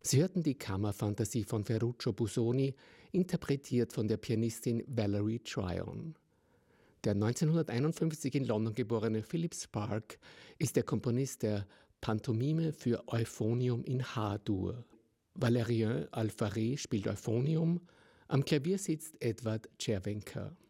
Sie hörten die Kammerfantasie von Ferruccio Busoni, interpretiert von der Pianistin Valerie Tryon. Der 1951 in London geborene Philip Sparke ist der Komponist der Pantomime für Euphonium in H-Dur. Valérien Alfaré spielt Euphonium, am Klavier sitzt Edward Cervenka.